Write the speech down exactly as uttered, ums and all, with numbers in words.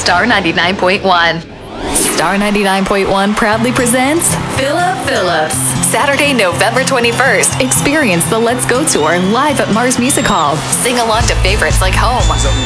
Star ninety-nine point one. Star ninety-nine point one proudly presents Philip Phillips. Saturday, November twenty-first. Experience the Let's Go Tour live at Mars Music Hall. Sing along to favorites like Home,